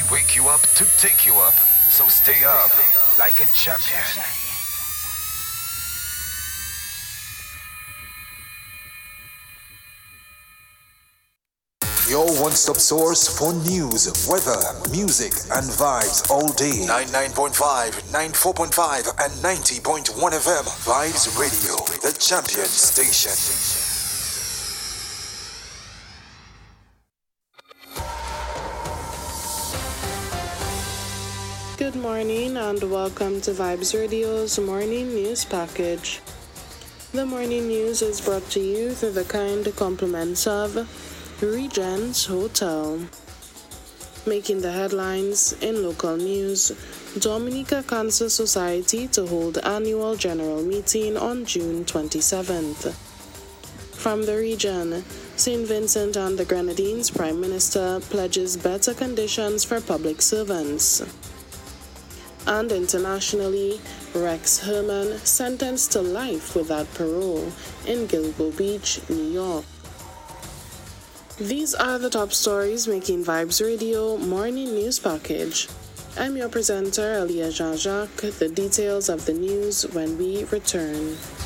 wake you up to take you up. So stay up like a champion. Your one-stop source for news, weather, music, and vibes all day. 99.5, 94.5, and 90.1 FM. Vibes Radio, the champion station. Good morning and welcome to Vibes Radio's morning news package. The morning news is brought to you through the kind compliments of Regents Hotel. Making the headlines in local news, Dominica Cancer Society to hold annual general meeting on June 27th. From the region, St. Vincent and the Grenadines Prime Minister pledges better conditions for public servants. And internationally, Rex Herman sentenced to life without parole in Gilbo Beach, New York. These are the top stories making Vibes Radio morning news package. I'm your presenter, Elia Jean-Jacques. The details of the news when we return.